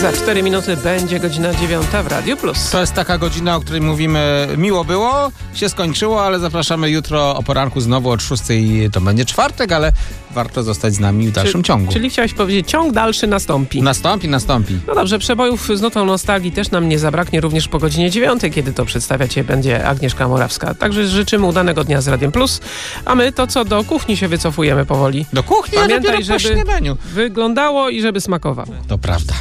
Za 4 minuty będzie godzina 9 w Radiu Plus. To jest taka godzina, o której mówimy, miło było, się skończyło, ale zapraszamy jutro o poranku znowu od 6. To będzie czwartek, ale warto zostać z nami w dalszym ciągu. Czyli chciałeś powiedzieć, ciąg dalszy nastąpi. Nastąpi. No dobrze, przebojów z nutą nostalgii też nam nie zabraknie również po godzinie 9, kiedy to przedstawiać je będzie Agnieszka Morawska. Także życzymy udanego dnia z Radiem Plus, a my to co, do kuchni się wycofujemy powoli. Do kuchni, Pamiętaj, dopiero po żeby śniadaniu. wyglądało i żeby smakowało. To prawda.